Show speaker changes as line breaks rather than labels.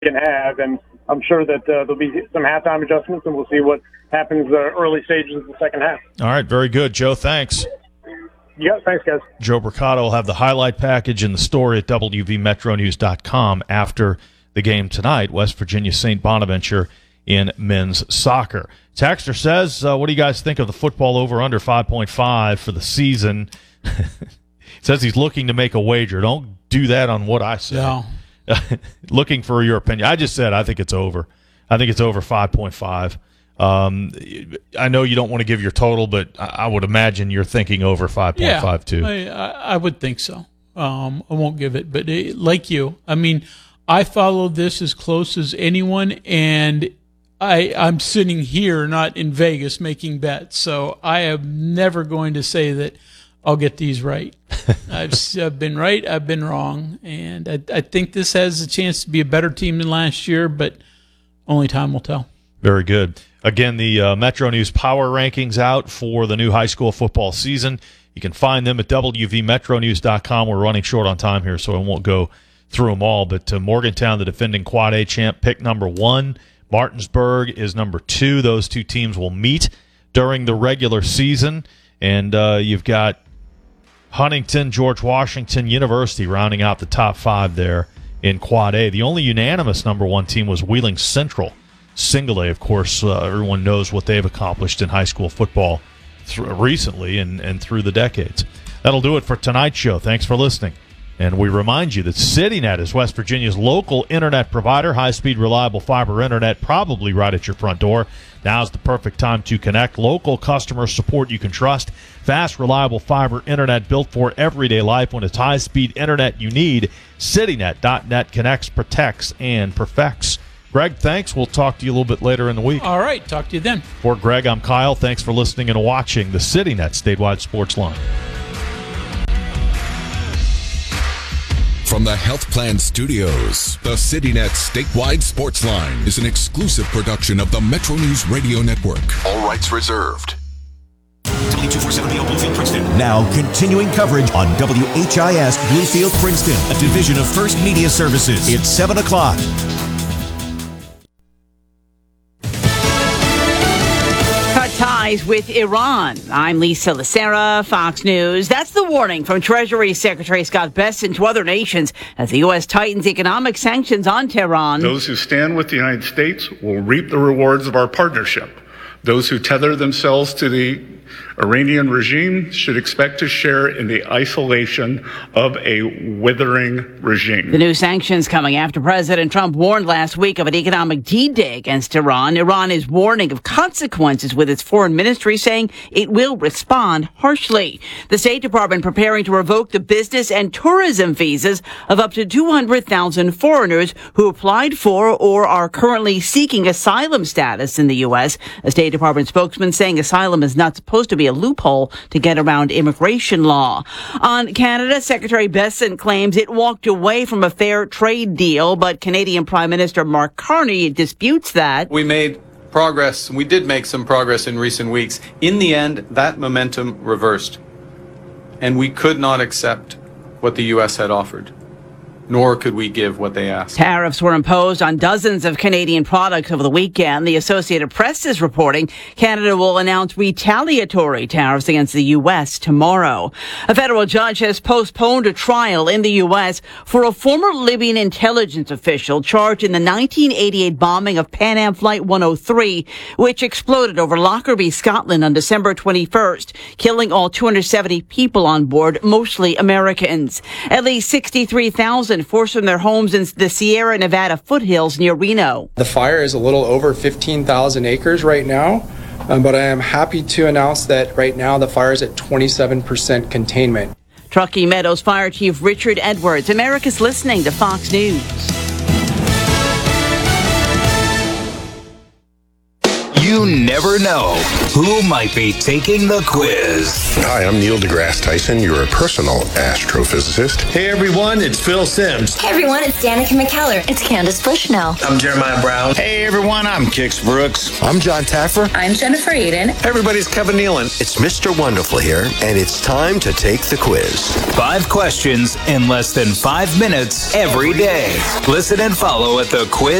can have, and I'm sure that there'll be some halftime adjustments, and we'll see what happens early stages of the second half.
All right, very good, Joe. Thanks.
Yeah, thanks, guys.
Joe Bricado will have the highlight package and the story at WVMetroNews.com after the game tonight, West Virginia St. Bonaventure in men's soccer. Texter says, what do you guys think of the football over-under 5.5 for the season? Says he's looking to make a wager. Don't do that on what I say.
No.
Looking for your opinion. I just said I think it's over. I think it's over 5.5. I know you don't want to give your total, but I would imagine you're thinking over 5.5 too.
I would think so. I won't give it, but like you, I mean, I follow this as close as anyone, and I'm sitting here, not in Vegas, making bets. So I am never going to say that I'll get these right. I've been right, I've been wrong, and I think this has a chance to be a better team than last year, but only time will tell.
Very good. Again, the Metro News Power Rankings out for the new high school football season. You can find them at WVMetroNews.com. We're running short on time here, so I won't go through them all. But Morgantown, the defending Quad A champ, pick number 1. Martinsburg is number 2. Those two teams will meet during the regular season. And you've got Huntington, George Washington University rounding out the top 5 there in Quad A. The only unanimous number 1 team was Wheeling Central. Single A, of course, everyone knows what they've accomplished in high school football recently and through the decades. That'll do it for tonight's show. Thanks for listening. And we remind you that CityNet is West Virginia's local internet provider, high-speed, reliable fiber internet, probably right at your front door. Now's the perfect time to connect. Local customer support you can trust. Fast, reliable fiber internet built for everyday life. When it's high-speed internet you need, CityNet.net connects, protects, and perfects. Greg, thanks. We'll talk to you a little bit later in the week.
All right. Talk to you then.
For Greg, I'm Kyle. Thanks for listening and watching the CityNet Statewide Sports Line.
From the Health Plan Studios, the CityNet Statewide Sports Line is an exclusive production of the Metro News Radio Network. All rights reserved.
W247BL Bluefield, Princeton.
Now continuing coverage on WHIS Bluefield, Princeton, a division of First Media Services. It's 7 o'clock.
Ties with Iran. I'm Lisa Lacera, Fox News. That's the warning from Treasury Secretary Scott Bessent to other nations as the U.S. tightens economic sanctions on Tehran.
Those who stand with the United States will reap the rewards of our partnership. Those who tether themselves to the Iranian regime should expect to share in the isolation of a withering regime.
The new sanctions coming after President Trump warned last week of an economic D-Day against Iran. Iran is warning of consequences with its foreign ministry, saying it will respond harshly. The State Department preparing to revoke the business and tourism visas of up to 200,000 foreigners who applied for or are currently seeking asylum status in the U.S. A State Department spokesman saying asylum is not supposed to be a loophole to get around immigration law. On Canada, Secretary Bessent claims it walked away from a fair trade deal, but Canadian Prime Minister Mark Carney disputes that.
We made progress. We did make some progress in recent weeks. In the end, that momentum reversed, and we could not accept what the U.S. had offered, nor could we give what they asked.
Tariffs were imposed on dozens of Canadian products over the weekend. The Associated Press is reporting Canada will announce retaliatory tariffs against the U.S. tomorrow. A federal judge has postponed a trial in the U.S. for a former Libyan intelligence official charged in the 1988 bombing of Pan Am Flight 103, which exploded over Lockerbie, Scotland on December 21st, killing all 270 people on board, mostly Americans. At least 63,000 forced from their homes in the Sierra Nevada foothills near Reno.
The fire is a little over 15,000 acres right now, but I am happy to announce that right now the fire is at 27% containment.
Truckee Meadows Fire Chief Richard Edwards. America's listening to Fox News.
You never know who might be taking the quiz.
Hi, I'm Neil deGrasse Tyson, your personal astrophysicist.
Hey everyone, it's Phil Sims.
Hey everyone, it's Danica McKellar. It's Candace Bushnell.
I'm Jeremiah Brown.
Hey everyone, I'm Kix Brooks.
I'm John Taffer.
I'm Jennifer Aiden.
Hey everybody, it's Kevin Nealon.
It's Mr. Wonderful here, and it's time to take the quiz.
5 questions in less than 5 minutes every day. Listen and follow at the quiz